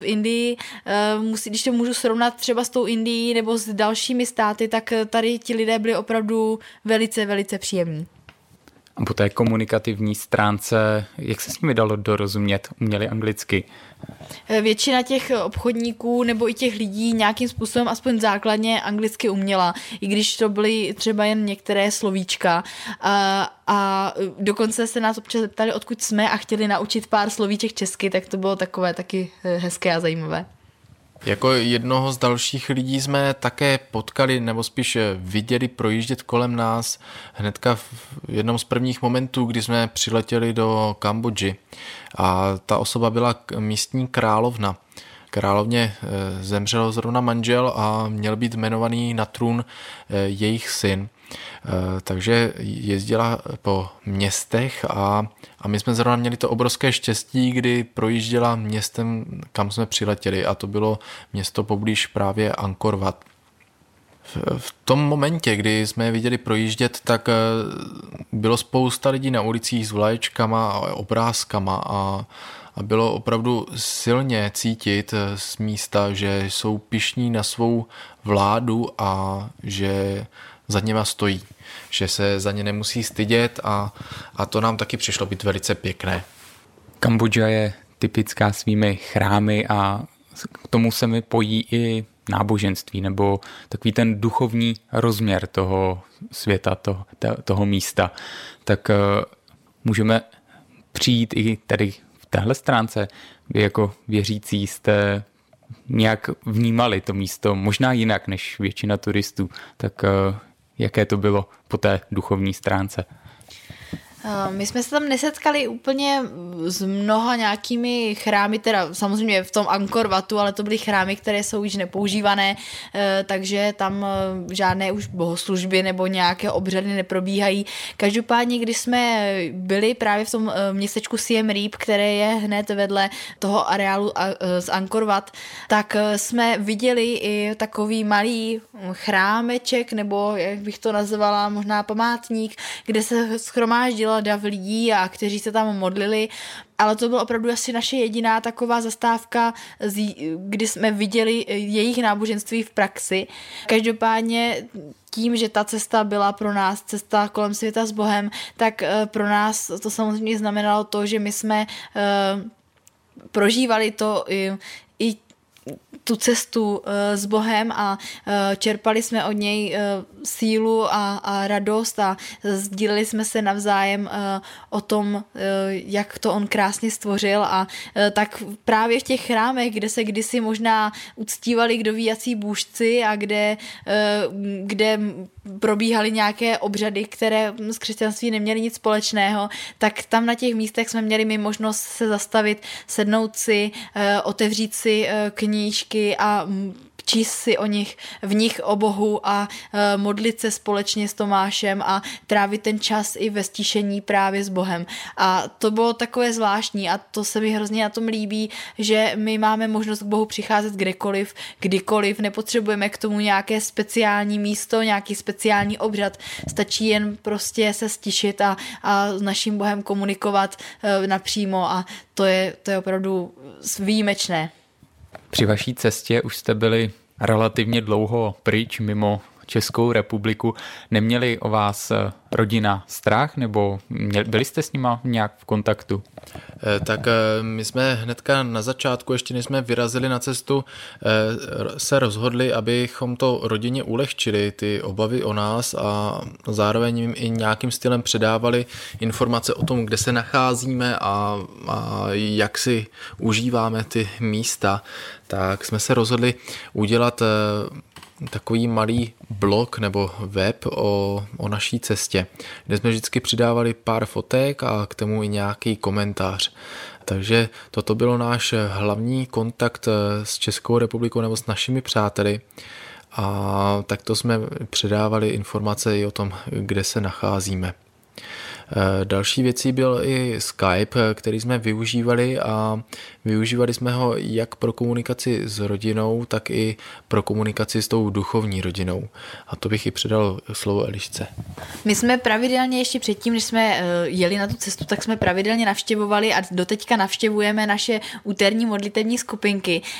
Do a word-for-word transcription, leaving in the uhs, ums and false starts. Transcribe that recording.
V Indii, musí, když to můžu srovnat třeba s tou Indií nebo s dalšími státy, tak tady ti lidé byli opravdu velice, velice příjemní. A po té komunikativní stránce, jak se s nimi dalo dorozumět? Uměli anglicky? Většina těch obchodníků nebo i těch lidí nějakým způsobem aspoň základně anglicky uměla, i když to byly třeba jen některé slovíčka. A, a dokonce se nás občas zeptali, odkud jsme a chtěli naučit pár slovíček česky, tak to bylo takové taky hezké a zajímavé. Jako jednoho z dalších lidí jsme také potkali, nebo spíš viděli projíždět kolem nás hnedka v jednom z prvních momentů, kdy jsme přiletěli do Kambodži. A ta osoba byla místní královna. Královně zemřel zrovna manžel a měl být jmenovaný na trůn jejich syn. Takže jezdila po městech a, a my jsme zrovna měli to obrovské štěstí, kdy projížděla městem, kam jsme přiletěli, a to bylo město poblíž právě Angkor Wat. V, v tom momentě, kdy jsme je viděli projíždět, tak bylo spousta lidí na ulicích s vlaječkama a obrázkama a A bylo opravdu silně cítit z místa, že jsou pyšní na svou vládu a že za něma stojí. Že se za ně nemusí stydět a, a to nám taky přišlo být velice pěkné. Kambodža je typická svými chrámy a k tomu se mi pojí i náboženství nebo takový ten duchovní rozměr toho světa, toho, toho místa. Tak můžeme přijít i tady téhle stránce. Vy jako věřící jste nějak vnímali to místo možná jinak než většina turistů, tak jaké to bylo po té duchovní stránce? My jsme se tam nesetkali úplně s mnoha nějakými chrámy, teda samozřejmě v tom Angkor Watu, ale to byly chrámy, které jsou již nepoužívané, takže tam žádné už bohoslužby nebo nějaké obřady neprobíhají. Každopádně, když jsme byli právě v tom městečku Siem Reap, které je hned vedle toho areálu z Angkor Wat, tak jsme viděli i takový malý chrámeček, nebo jak bych to nazvala, možná památník, kde se shromáždilo dav lidí a kteří se tam modlili, ale to byla opravdu asi naše jediná taková zastávka, kdy jsme viděli jejich náboženství v praxi. Každopádně tím, že ta cesta byla pro nás cesta kolem světa s Bohem, tak pro nás to samozřejmě znamenalo to, že my jsme prožívali to i, i tu cestu s Bohem a čerpali jsme od něj sílu a, a radost a sdíleli jsme se navzájem o tom, jak to on krásně stvořil, a tak právě v těch chrámech, kde se kdysi možná uctívali kdo ví jací bůžci a kde, kde probíhaly nějaké obřady, které s křesťanství neměly nic společného, tak tam na těch místech jsme měli my možnost se zastavit, sednout si, otevřít si knížky a číst si o nich, v nich o Bohu a e, modlit se společně s Tomášem a trávit ten čas i ve stišení právě s Bohem. A to bylo takové zvláštní a to se mi hrozně na tom líbí, že my máme možnost k Bohu přicházet kdekoliv, kdykoliv, nepotřebujeme k tomu nějaké speciální místo, nějaký speciální obřad, stačí jen prostě se stišit a, a s naším Bohem komunikovat e, napřímo a to je, to je opravdu výjimečné. Při vaší cestě už jste byli relativně dlouho pryč mimo Českou republiku. Neměli o vás rodina strach, nebo byli jste s nima nějak v kontaktu? Tak my jsme hnedka na začátku, ještě než jsme vyrazili na cestu, se rozhodli, abychom to rodině ulehčili, ty obavy o nás, a zároveň jim i nějakým stylem předávali informace o tom, kde se nacházíme a, a jak si užíváme ty místa. Tak jsme se rozhodli udělat takový malý blog nebo web o, o naší cestě, kde jsme vždycky přidávali pár fotek a k tomu i nějaký komentář. Takže toto bylo náš hlavní kontakt s Českou republikou nebo s našimi přáteli a takto jsme předávali informace i o tom, kde se nacházíme. Další věcí byl i Skype, který jsme využívali a využívali jsme ho jak pro komunikaci s rodinou, tak i pro komunikaci s tou duchovní rodinou. A to bych i předal slovo Elišce. My jsme pravidelně ještě předtím, než jsme jeli na tu cestu, tak jsme pravidelně navštěvovali a doteďka navštěvujeme naše úterní modlitevní skupinky